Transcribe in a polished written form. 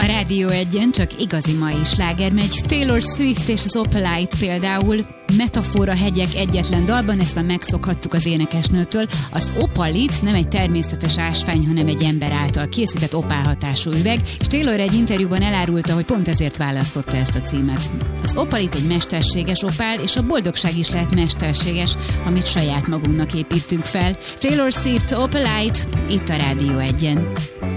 A Rádió Egyen csak igazi mai sláger megy. Taylor Swift és az Opalite például. Metafora hegyek egyetlen dalban, ezt már megszokhattuk az énekesnőtől. Az Opalit nem egy természetes ásvány, hanem egy ember által készített opálhatású üveg, és Taylor egy interjúban elárulta, hogy pont ezért választotta ezt a címet. Az Opalit egy mesterséges opál, és a boldogság is lehet mesterséges, amit saját magunknak építünk fel. Taylor Swift, Opalite, itt a Rádió Egyen.